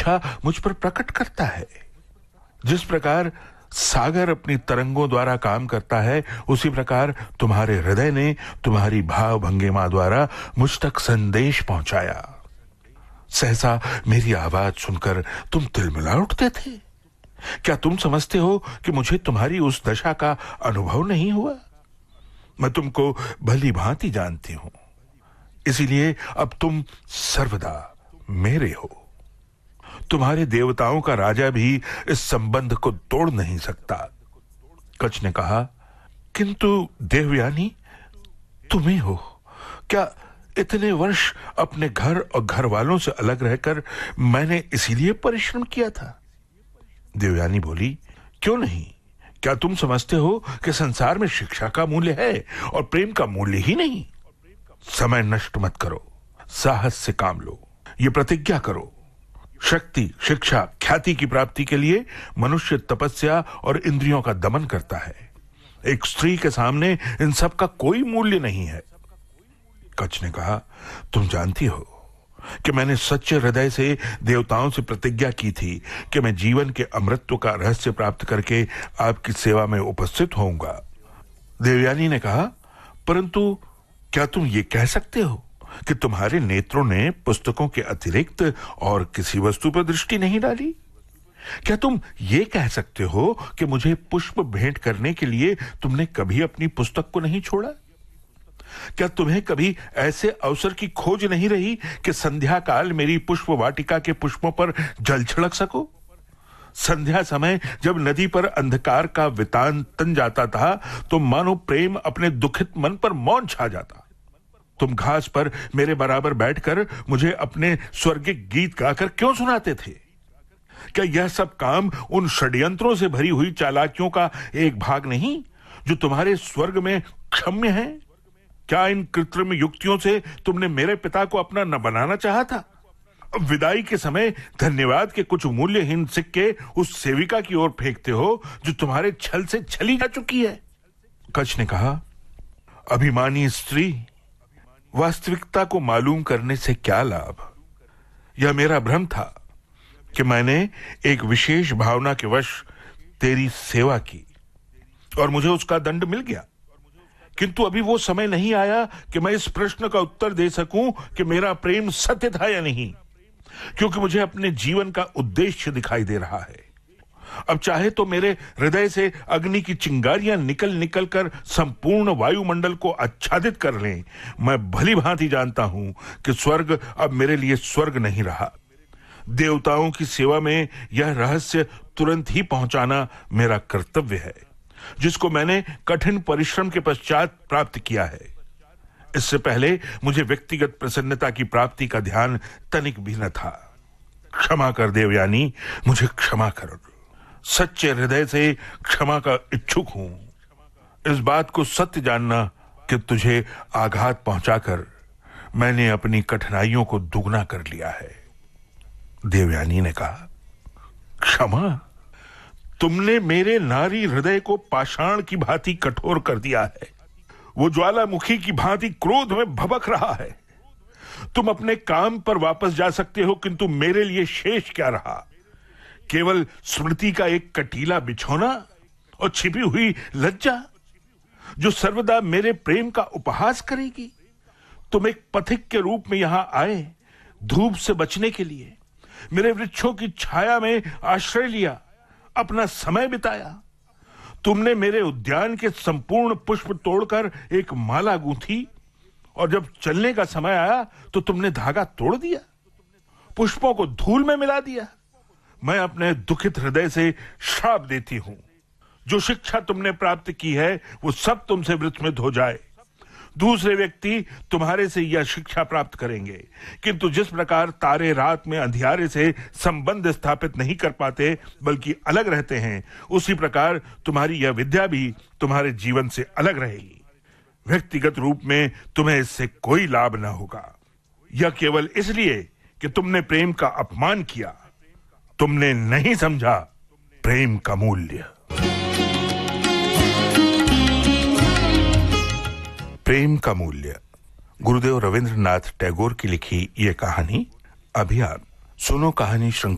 शिक्षा मुझ पर प्रकट करता है। जिस प्रकार सागर अपनी तरंगों द्वारा काम करता है, उसी प्रकार तुम्हारे हृदय ने तुम्हारी भाव भंगिमा द्वारा मुझ तक संदेश पहुंचाया। सहसा मेरी आवाज सुनकर तुम तिलमिला उठते थे। क्या तुम समझते हो कि मुझे तुम्हारी उस दशा का अनुभव नहीं हुआ? मैं तुमको भली भांति जानती हूं, इसीलिए अब तुम सर्वदा मेरे हो। तुम्हारे देवताओं का राजा भी इस संबंध को तोड़ नहीं सकता। कच ने कहा, किंतु देवयानी तुम ही हो। क्या इतने वर्ष अपने घर और घर वालों से अलग रहकर मैंने इसीलिए परिश्रम किया था? देवयानी बोली, क्यों नहीं? क्या तुम समझते हो कि संसार में शिक्षा का मूल्य है और प्रेम का मूल्य ही नहीं? समय नष्ट मत करो, साहस से काम लो। ये प्रतिज्ञा करो, शक्ति, शिक्षा, ख्याति की प्राप्ति के लिए मनुष्य तपस्या और इंद्रियों का दमन करता है। एक स्त्री के सामने इन सब का कोई मूल्य नहीं है। कच ने कहा, तुम जानती हो कि मैंने सच्चे हृदय से देवताओं से प्रतिज्ञा की थी कि मैं जीवन के अमृतत्व का रहस्य प्राप्त करके आपकी सेवा में उपस्थित होऊंगा। देवयानी ने कहा, परंतु क्या तुम ये कह सकते हो कि तुम्हारे नेत्रों ने पुस्तकों के अतिरिक्त और किसी वस्तु पर दृष्टि नहीं डाली? क्या तुम ये कह सकते हो कि मुझे पुष्प भेंट करने के लिए तुमने कभी अपनी पुस्तक को नहीं छोड़ा? क्या तुम्हें कभी ऐसे अवसर की खोज नहीं रही कि संध्या काल मेरी पुष्प वाटिका के पुष्पों पर जल छिड़क सको? संध्या समय जब नदी पर अंधकार का वितान तन जाता था, तो मानो प्रेम अपने दुखित मन पर मौन छा जाता। तुम घास पर मेरे बराबर बैठकर मुझे अपने स्वर्गिक गीत गाकर क्यों सुनाते थे? क्या यह सब काम उन षड्यंत्रों से भरी हुई चालाकियों का एक भाग नहीं जो तुम्हारे स्वर्ग में क्षम्य है? क्या इन कृत्रिम युक्तियों से तुमने मेरे पिता को अपना न बनाना चाहा था? अब विदाई के समय धन्यवाद के कुछ मूल्यहीन सिक्के उस सेविका की ओर फेंकते हो जो तुम्हारे छल से छली जा चुकी है। कच ने कहा, अभिमानी स्त्री, वास्तविकता को मालूम करने से क्या लाभ? यह मेरा भ्रम था कि मैंने एक विशेष भावना के वश तेरी सेवा की और मुझे उसका दंड मिल गया। किंतु अभी वो समय नहीं आया कि मैं इस प्रश्न का उत्तर दे सकूं कि मेरा प्रेम सत्य था या नहीं, क्योंकि मुझे अपने जीवन का उद्देश्य दिखाई दे रहा है। अब चाहे तो मेरे हृदय से अग्नि की चिंगारियां निकल निकल कर संपूर्ण वायुमंडल को आच्छादित कर लें, मैं भली भांति जानता हूं कि स्वर्ग अब मेरे लिए स्वर्ग नहीं रहा। देवताओं की सेवा में यह रहस्य तुरंत ही पहुंचाना मेरा कर्तव्य है, जिसको मैंने कठिन परिश्रम के पश्चात प्राप्त किया है। इससे पहले मुझे व्यक्तिगत प्रसन्नता की प्राप्ति का ध्यान तनिक भी न था। क्षमा कर देवयानी, मुझे क्षमा कर। सच्चे हृदय से क्षमा का इच्छुक हूं। इस बात को सत्य जानना कि तुझे आघात पहुंचाकर मैंने अपनी कठिनाइयों को दुगना कर लिया है। देवयानी ने कहा, क्षमा? तुमने मेरे नारी हृदय को पाषाण की भांति कठोर कर दिया है। वो ज्वालामुखी की भांति क्रोध में भभक रहा है। तुम अपने काम पर वापस जा सकते हो, किंतु मेरे लिए शेष क्या रहा? केवल स्मृति का एक कटीला बिछौना और छिपी हुई लज्जा जो सर्वदा मेरे प्रेम का उपहास करेगी। तुम एक पथिक के रूप में यहां आए, धूप से बचने के लिए। मेरे वृक्षों की छाया में आश्रय लिया, अपना समय बिताया। तुमने मेरे उद्यान के संपूर्ण पुष्प तोड़कर एक माला गूंथी, और जब चलने का समय आया तो तुमने धागा तोड़ दिया, पुष्पों को धूल में मिला दिया। मैं अपने दुखित हृदय से श्राप देती हूं, जो शिक्षा तुमने प्राप्त की है वो सब तुमसे वृत्त हो जाए। दूसरे व्यक्ति तुम्हारे से यह शिक्षा प्राप्त करेंगे, किंतु जिस प्रकार तारे रात में अंधियारे से संबंध स्थापित नहीं कर पाते बल्कि अलग रहते हैं, उसी प्रकार तुम्हारी यह विद्या भी तुम्हारे जीवन से अलग रहेगी। व्यक्तिगत रूप में तुम्हें इससे कोई लाभ न होगा। यह केवल इसलिए कि तुमने प्रेम का अपमान किया। तुमने नहीं समझा प्रेम का मूल्य। प्रेम का मूल्य, गुरुदेव रविंद्रनाथ टैगोर की लिखी यह कहानी। अभी आप सुनो कहानी श्रृंखला